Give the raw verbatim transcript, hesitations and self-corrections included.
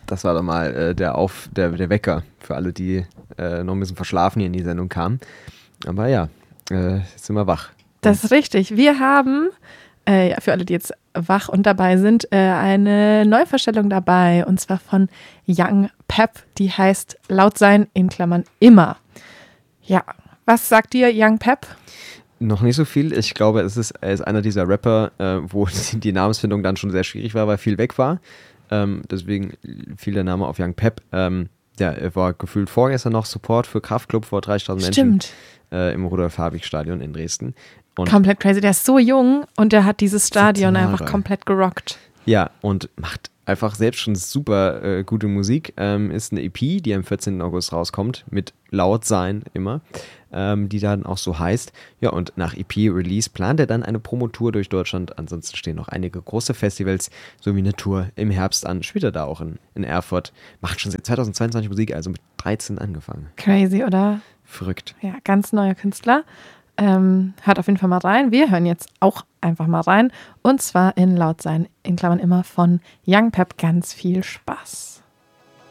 Das war dann mal äh, der, Auf, der, der Wecker für alle, die äh, noch ein bisschen verschlafen hier in die Sendung kamen. Aber ja, äh, jetzt sind wir wach. Das ist richtig. Wir haben, äh, ja, für alle, die jetzt wach und dabei sind, äh, eine Neuvorstellung dabei. Und zwar von Young Pep. Die heißt Laut sein in Klammern immer. Ja, was sagt dir Young Pep? Noch nicht so viel. Ich glaube, es ist, er ist einer dieser Rapper, äh, wo die, die Namensfindung dann schon sehr schwierig war, weil viel weg war. Ähm, deswegen fiel der Name auf Young Pep. Ähm, ja, er war gefühlt vorgestern noch Support für Kraftklub vor dreißigtausend Menschen äh, im Rudolf-Habich-Stadion in Dresden. Und komplett crazy. Der ist so jung und der hat dieses Stadion siebzehn einfach Jahre. komplett gerockt. Ja, und macht einfach selbst schon super äh, gute Musik. Ähm, ist eine E P, die am vierzehnten August rauskommt, mit Laut sein immer, ähm, die dann auch so heißt. Ja, und nach E P-Release plant er dann eine Promotour durch Deutschland. Ansonsten stehen noch einige große Festivals sowie eine Tour im Herbst an. Spielt er da auch in, in Erfurt. Macht schon seit zweitausendzweiundzwanzig Musik, also mit dreizehn angefangen. Crazy, oder? Verrückt. Ja, ganz neuer Künstler. Ähm, hört auf jeden Fall mal rein. Wir hören jetzt auch einfach mal rein. Und zwar in Laut sein, in Klammern immer von Young Pep. Ganz viel Spaß.